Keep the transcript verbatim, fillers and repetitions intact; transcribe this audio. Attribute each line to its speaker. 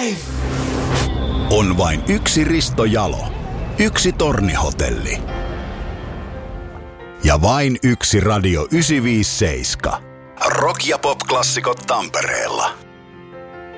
Speaker 1: Life!
Speaker 2: On vain yksi Risto Jalo, yksi Tornihotelli ja vain yksi Radio yhdeksänsataaviisikymmentäseitsemän. Rock- ja pop-klassikot Tampereella.